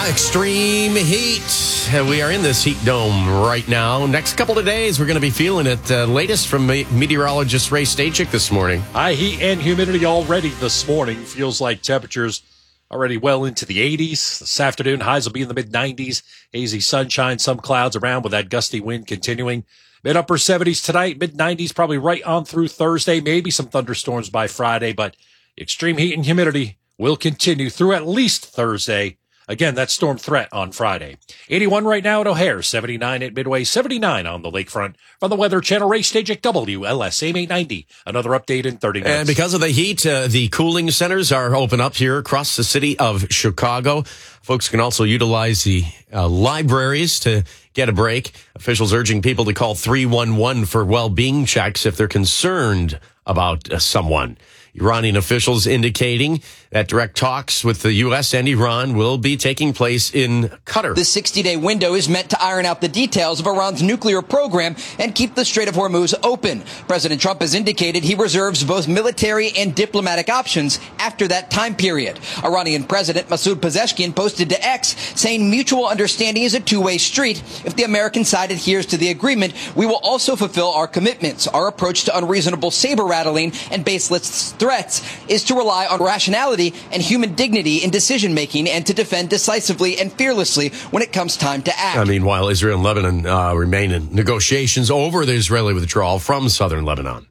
Extreme heat. We are in this heat dome right now. Next couple of days, we're going to be feeling it. Latest from meteorologist Ray Stachik this morning. High heat and humidity already this morning. Feels like temperatures already well into the 80s. This afternoon, highs will be in the mid-90s. Hazy sunshine, some clouds around with that gusty wind continuing. Mid-upper 70s tonight, mid-90s probably right on through Thursday. Maybe some thunderstorms by Friday, but extreme heat and humidity will continue through at least Thursday. Again, that storm threat on Friday. 81 right now at O'Hare, 79 at Midway, 79 on the lakefront. From the Weather Channel, Ray Stachik, WLS, AM 890. Another update in 30 minutes. And because of the heat, the cooling centers are open up here across the city of Chicago. Folks can also utilize the libraries to get a break. Officials urging people to call 311 for well-being checks if they're concerned about someone. Iranian officials indicating that direct talks with the U.S. and Iran will be taking place in Qatar. The 60-day window is meant to iron out the details of Iran's nuclear program and keep the Strait of Hormuz open. President Trump has indicated he reserves both military and diplomatic options after that time period. Iranian President Masoud Pezeshkian posted to X saying mutual understanding is a two-way street. If the American side adheres to the agreement, we will also fulfill our commitments. Our approach to unreasonable saber-rattling and baseless threats is to rely on rationality and human dignity in decision-making and to defend decisively and fearlessly when it comes time to act. Meanwhile, Israel and Lebanon remain in negotiations over the Israeli withdrawal from southern Lebanon.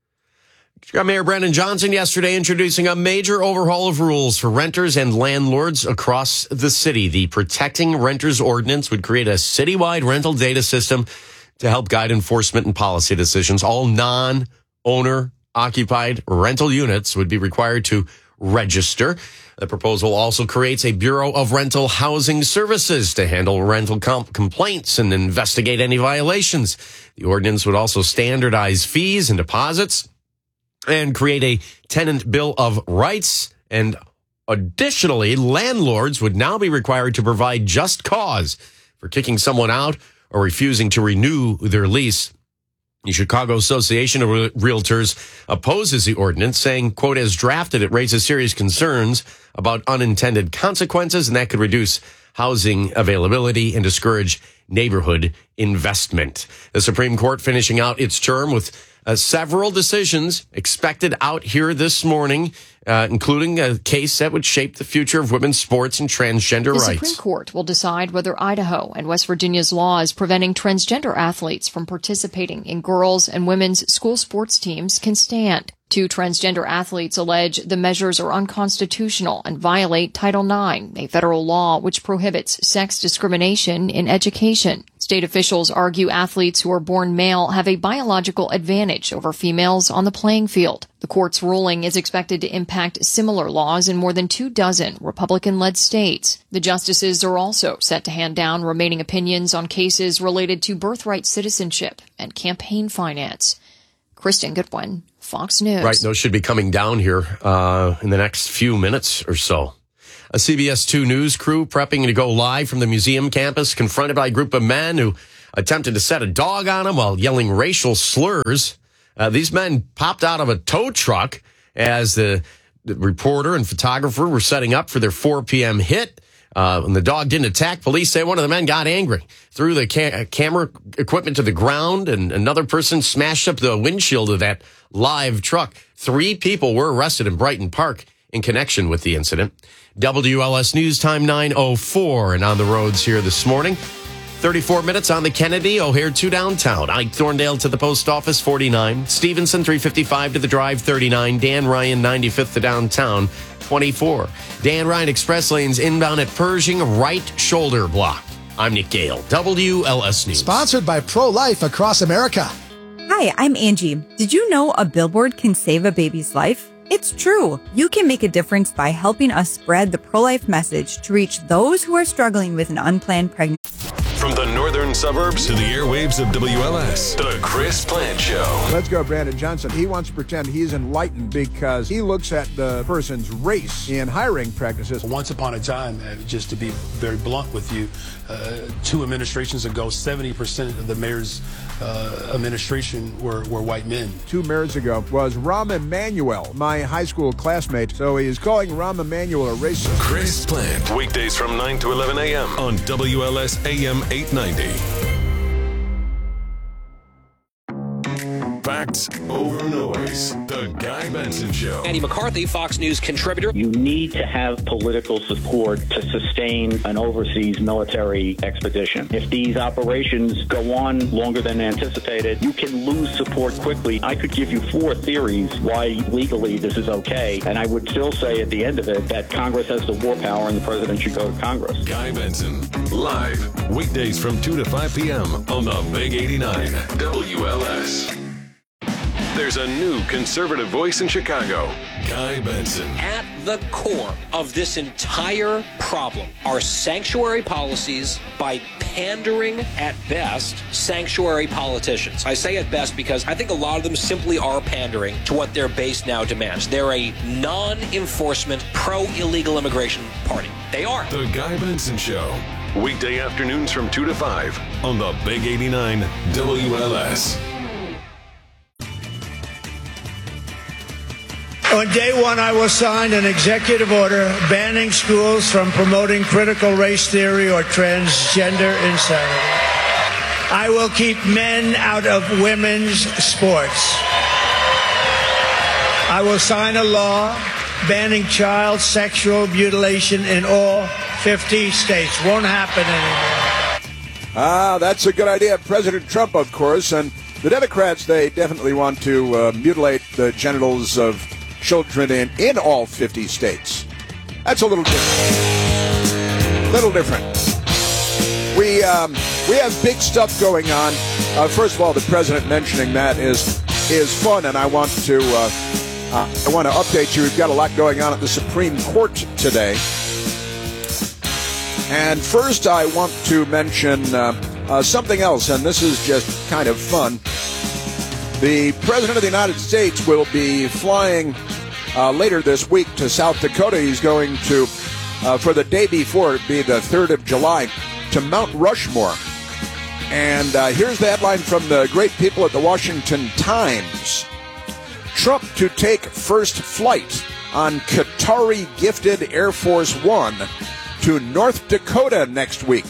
Mayor Brandon Johnson yesterday introducing a major overhaul of rules for renters and landlords across the city. The Protecting Renters Ordinance would create a citywide rental data system to help guide enforcement and policy decisions. All non-owner occupied rental units would be required to register. The proposal also creates a Bureau of Rental Housing Services to handle rental complaints and investigate any violations. The ordinance would also standardize fees and deposits and create a tenant bill of rights. And additionally, landlords would now be required to provide just cause for kicking someone out or refusing to renew their lease. The Chicago Association of Realtors opposes the ordinance, saying, quote, as drafted, it raises serious concerns about unintended consequences, and that could reduce housing availability and discourage neighborhood investment. The Supreme Court finishing out its term with several decisions expected out here this morning, including a case that would shape the future of women's sports and transgender rights. The Supreme Court will decide whether Idaho and West Virginia's laws preventing transgender athletes from participating in girls' and women's school sports teams can stand. Two transgender athletes allege the measures are unconstitutional and violate Title IX, a federal law which prohibits sex discrimination in education. State officials argue athletes who are born male have a biological advantage over females on the playing field. The court's ruling is expected to impact similar laws in more than 24 Republican-led states. The justices are also set to hand down remaining opinions on cases related to birthright citizenship and campaign finance. Kristen Goodwin, Fox News. Right, those should be coming down here in the next few minutes or so. A CBS 2 News crew prepping to go live from the museum campus, confronted by a group of men who attempted to set a dog on them while yelling racial slurs. These men popped out of a tow truck as the reporter and photographer were setting up for their 4 p.m. hit. When the dog didn't attack, police say one of the men got angry, threw the camera equipment to the ground, and another person smashed up the windshield of that live truck. 3 people were arrested in Brighton Park in connection with the incident. WLS News Time 9:04 and on the roads here this morning. 34 minutes on the Kennedy, O'Hare to downtown. Ike Thorndale to the post office, 49. Stevenson, 355 to the drive, 39. Dan Ryan, 95th to downtown, 24. Dan Ryan Express lanes inbound at Pershing, right shoulder block. I'm Nick Gale, WLS News. Sponsored by Pro-Life across America. Hi, I'm Angie. Did you know a billboard can save a baby's life? It's true. You can make a difference by helping us spread the pro-life message to reach those who are struggling with an unplanned pregnancy. From the northern suburbs to the airwaves of WLS, the Chris Plant Show. Let's go, Brandon Johnson. He wants to pretend he's enlightened because he looks at the person's race in hiring practices. Once upon a time, just to be very blunt with you, 2 administrations ago, 70% of the mayor's administration were white men. 2 mayors ago was Rahm Emanuel, my high school classmate. So he is calling Rahm Emanuel a racist. Chris Plant, weekdays from 9 to 11 a.m. on WLS AM 890. Facts over noise. The Guy Benson Show. Andy McCarthy, Fox News contributor. You need to have political support to sustain an overseas military expedition. If these operations go on longer than anticipated, you can lose support quickly. I could give you 4 theories why legally this is okay, and I would still say at the end of it that Congress has the war power and the president should go to Congress. Guy Benson, live, weekdays from 2 to 5 p.m. on the Big 89 WLS. There's a new conservative voice in Chicago, Guy Benson. At the core of this entire problem are sanctuary policies by pandering, at best, sanctuary politicians. I say at best because I think a lot of them simply are pandering to what their base now demands. They're a non-enforcement, pro-illegal immigration party. They are. The Guy Benson Show. Weekday afternoons from 2 to 5 on the Big 89 WLS. On day 1, I will sign an executive order banning schools from promoting critical race theory or transgender insanity. I will keep men out of women's sports. I will sign a law banning child sexual mutilation in all 50 states. Won't happen anymore. That's a good idea. President Trump, of course, and the Democrats, they definitely want to mutilate the genitals of children in all 50 states. That's a little different. We have big stuff going on. First of all, the president mentioning that is fun, and I want to update you. We've got a lot going on at the Supreme Court today. And first, I want to mention something else, and this is just kind of fun. The President of the United States will be flying later this week to South Dakota. He's going to, for the day before, it'd be the 3rd of July, to Mount Rushmore. And here's the headline from the great people at the Washington Times. Trump to take first flight on Qatari-gifted Air Force One to North Dakota next week.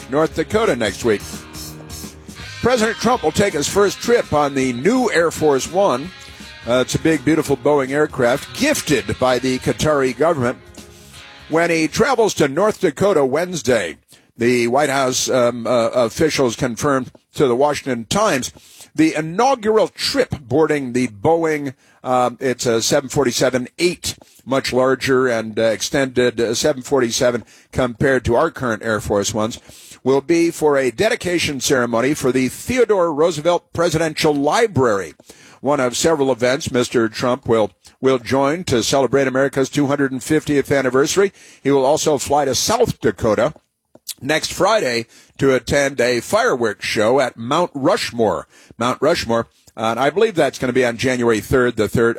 President Trump will take his first trip on the new Air Force One. It's a big, beautiful Boeing aircraft gifted by the Qatari government when he travels to North Dakota Wednesday. The White House officials confirmed to the Washington Times the inaugural trip boarding the Boeing, it's a 747-8, much larger and extended 747 compared to our current Air Force ones, will be for a dedication ceremony for the Theodore Roosevelt Presidential Library. One of several events Mr. Trump will join to celebrate America's 250th anniversary. He will also fly to South Dakota next Friday to attend a fireworks show at Mount Rushmore. And I believe that's going to be on July 3rd.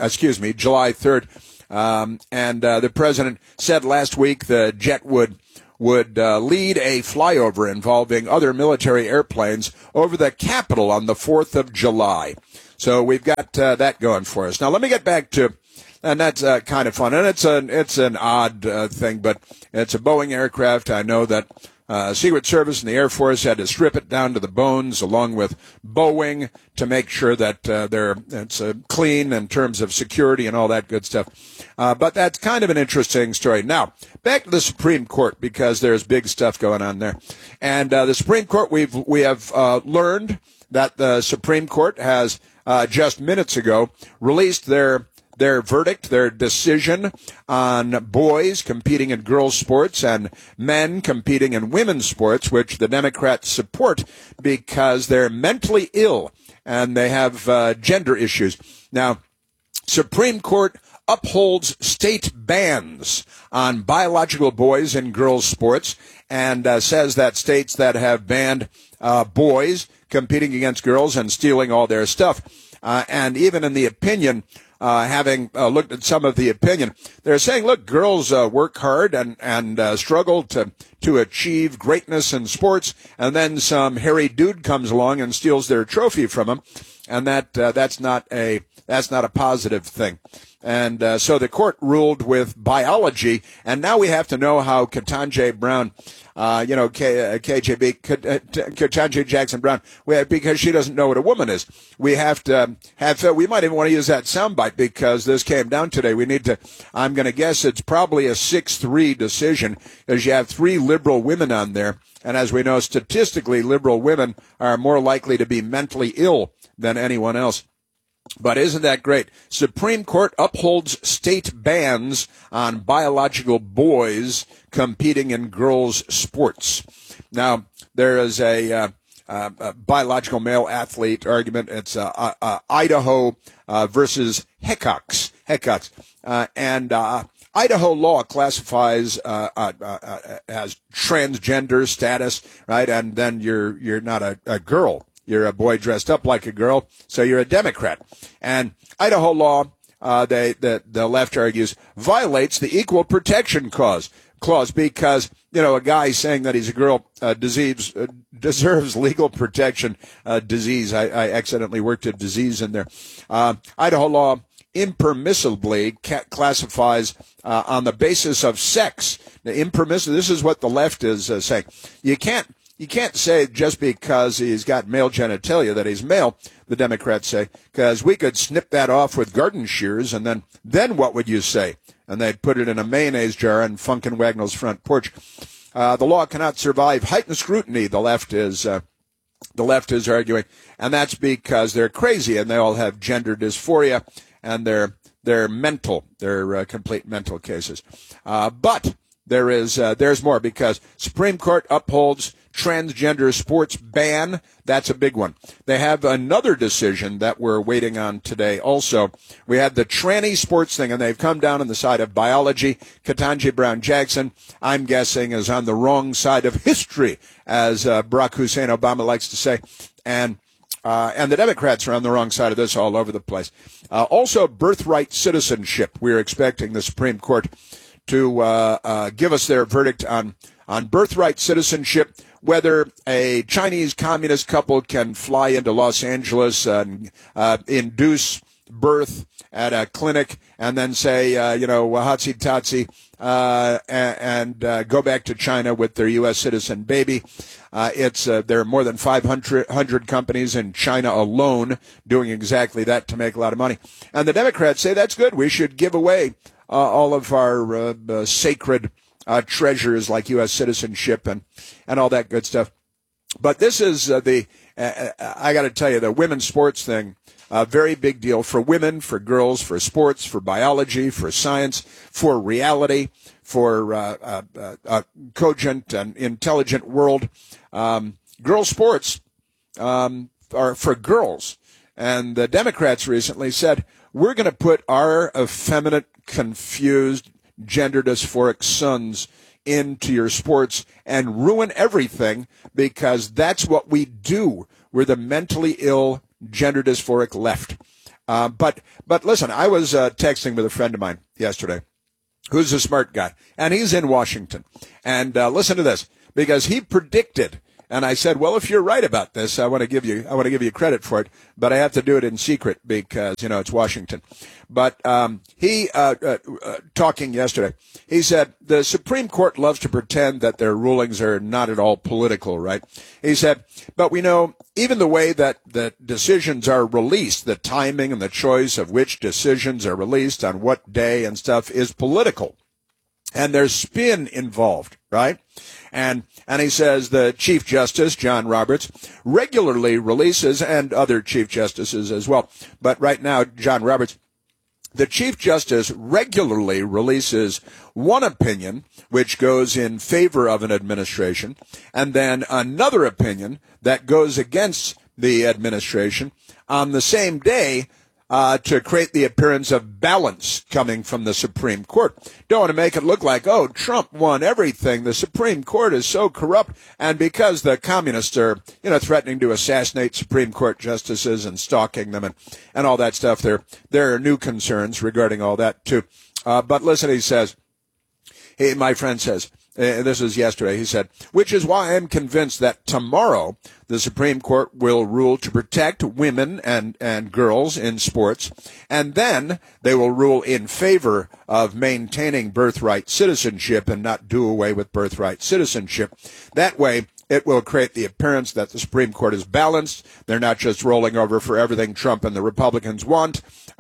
The president said last week the jet would lead a flyover involving other military airplanes over the Capitol on the 4th of July. So we've got that going for us. Now let me get back to, and that's kind of fun, and it's an odd thing, but it's a Boeing aircraft. I know that Secret Service and the Air Force had to strip it down to the bones, along with Boeing, to make sure that it's clean in terms of security and all that good stuff. But that's kind of an interesting story. Now, back to the Supreme Court, because there's big stuff going on there. And the Supreme Court, we have learned that the Supreme Court has just minutes ago released their verdict, their decision on boys competing in girls' sports and men competing in women's sports, which the Democrats support because they're mentally ill and they have gender issues. Now, Supreme Court upholds state bans on biological boys in girls' sports and says that states that have banned boys competing against girls and stealing all their stuff, and even in the opinion, having looked at some of the opinion, they're saying, look, girls work hard and struggle to achieve greatness in sports, and then some hairy dude comes along and steals their trophy from them, and that's not a positive thing. And so the court ruled with biology, and now we have to know how Ketanji Brown, Ketanji Jackson Brown, because she doesn't know what a woman is. We have to we might even want to use that soundbite because this came down today. We need to, I'm going to guess it's probably a 6-3 decision because you have 3 liberal women on there. And as we know, statistically, liberal women are more likely to be mentally ill than anyone else. But isn't that great? Supreme Court upholds state bans on biological boys competing in girls' sports. Now, there is a biological male athlete argument. It's Idaho versus Heckox. Idaho law classifies as transgender status, right? And then you're not a girl. You're a boy dressed up like a girl, so you're a Democrat. And Idaho law, the left argues, violates the Equal Protection Clause because, a guy saying that he's a girl deserves legal protection. Disease. I accidentally worked a disease in there. Idaho law impermissibly classifies on the basis of sex. This is what the left is saying. You can't say just because he's got male genitalia that he's male, the Democrats say, because we could snip that off with garden shears, and then what would you say? And they put it in a mayonnaise jar on Funkin' Wagnall's front porch. The law cannot survive heightened scrutiny, the left is arguing, and that's because they're crazy and they all have gender dysphoria and they're mental, they're complete mental cases. But there's more because Supreme Court upholds transgender sports ban. That's a big one. They have another decision that we're waiting on today also. We had the tranny sports thing, and they've come down on the side of biology. Ketanji Brown Jackson, I'm guessing, is on the wrong side of history, as Barack Hussein Obama likes to say. And the Democrats are on the wrong side of this all over the place. Also, birthright citizenship. We're expecting the Supreme Court to give us their verdict on birthright citizenship, whether a Chinese communist couple can fly into Los Angeles and induce birth at a clinic and then say, wahatsi-tatsi, and go back to China with their U.S. citizen baby. There are more than 500 companies in China alone doing exactly that to make a lot of money. And the Democrats say that's good. We should give away all of our sacred treasures like U.S. citizenship and all that good stuff. But this is the I got to tell you, the women's sports thing, a very big deal for women, for girls, for sports, for biology, for science, for reality, for a cogent and intelligent world. Girls' sports are for girls. And the Democrats recently said, we're going to put our effeminate, confused, gender dysphoric sons into your sports and ruin everything because that's what we do. We're the mentally ill, gender dysphoric left. But listen, I was texting with a friend of mine yesterday who's a smart guy, and he's in Washington. And listen to this, because he predicted, and I said, well, if you're right about this, I want to give you credit for it, but I have to do it in secret because, it's Washington. But he talking yesterday, he said the Supreme Court loves to pretend that their rulings are not at all political, right? He said, but we know even the way that the decisions are released, the timing and the choice of which decisions are released on what day and stuff is political. And there's spin involved, right? And he says the Chief Justice, John Roberts, regularly releases, and other Chief Justices as well, but right now, John Roberts, the Chief Justice regularly releases one opinion which goes in favor of an administration, and then another opinion that goes against the administration on the same day to create the appearance of balance coming from the Supreme Court. Don't want to make it look like, oh, Trump won everything. The Supreme Court is so corrupt. And because the communists are, threatening to assassinate Supreme Court justices and stalking them and all that stuff, there are new concerns regarding all that, too. But listen, he says, my friend says, this was yesterday, he said, which is why I'm convinced that tomorrow the Supreme Court will rule to protect women and girls in sports, and then they will rule in favor of maintaining birthright citizenship and not do away with birthright citizenship. That way, it will create the appearance that the Supreme Court is balanced. They're not just rolling over for everything Trump and the Republicans want.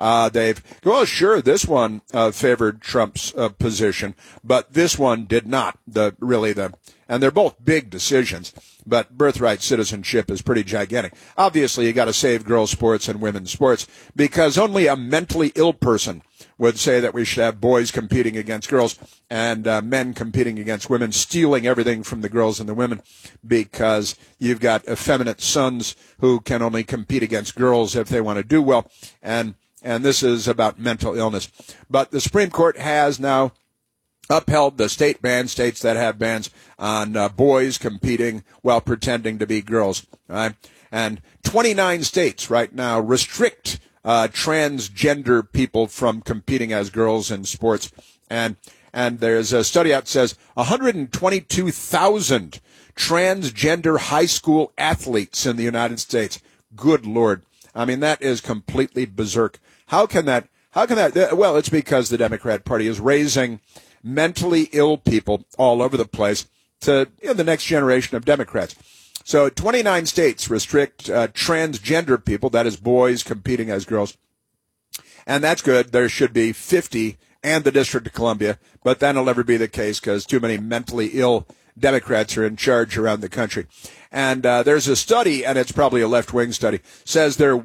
Sure, this one favored Trump's position, but this one did not. And they're both big decisions, but birthright citizenship is pretty gigantic. Obviously, you got to save girls' sports and women's sports because only a mentally ill person would say that we should have boys competing against girls and men competing against women, stealing everything from the girls and the women because you've got effeminate sons who can only compete against girls if they want to do well. And this is about mental illness. But the Supreme Court has now upheld the states that have bans on boys competing while pretending to be girls. Right? And 29 states right now restrict transgender people from competing as girls in sports. And there's a study out that says 122,000 transgender high school athletes in the United States. Good Lord. I mean, that is completely berserk. How can that, well, it's because the Democrat Party is raising mentally ill people all over the place to the next generation of Democrats. So 29 states restrict transgender people, that is boys competing as girls. And that's good. There should be 50 and the District of Columbia, but that'll never be the case because too many mentally ill Democrats are in charge around the country. And there's a study, and it's probably a left-wing study, says there are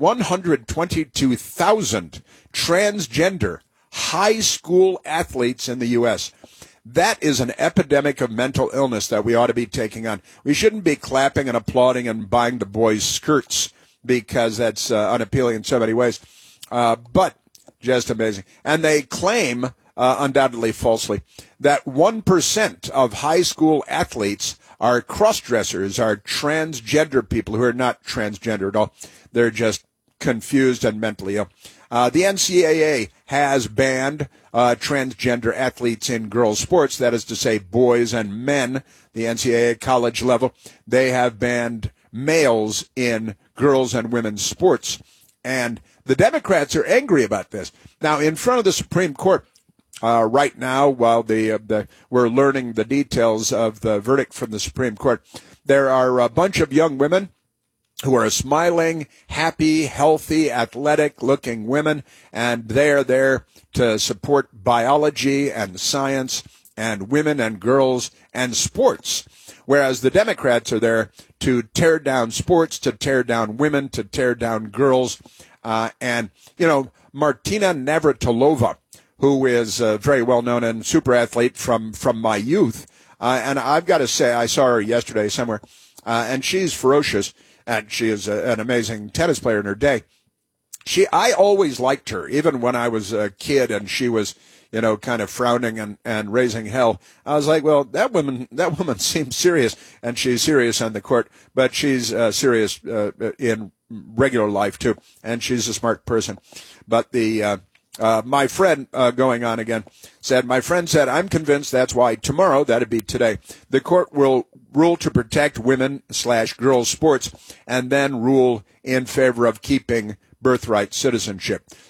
122,000 transgender high school athletes in the U.S. That is an epidemic of mental illness that we ought to be taking on. We shouldn't be clapping and applauding and buying the boys' skirts because that's unappealing in so many ways. But just amazing. And they claim, undoubtedly falsely, that 1% of high school athletes are cross-dressers, are transgender people who are not transgender at all. They're just confused and mentally ill. The NCAA has banned transgender athletes in girls' sports, that is to say boys and men. The NCAA college level, they have banned males in girls and women's sports. And the Democrats are angry about this. Now, in front of the Supreme Court, right now, while we're learning the details of the verdict from the Supreme Court, there are a bunch of young women who are smiling, happy, healthy, athletic-looking women, and they're there to support biology and science and women and girls and sports. Whereas the Democrats are there to tear down sports, to tear down women, to tear down girls. And, you know, Martina Navratilova, who is very well known and super athlete from my youth. And I've got to say, I saw her yesterday somewhere, and she's ferocious, and she is an amazing tennis player in her day. I always liked her, even when I was a kid and she was, you know, kind of frowning and raising hell. I was like, well, that woman seems serious, and she's serious on the court, but she's serious in regular life too, and she's a smart person. But my friend, going on again, said, my friend said, I'm convinced that's why tomorrow, that'd be today, the court will rule to protect women/girls sports and then rule in favor of keeping birthright citizenship.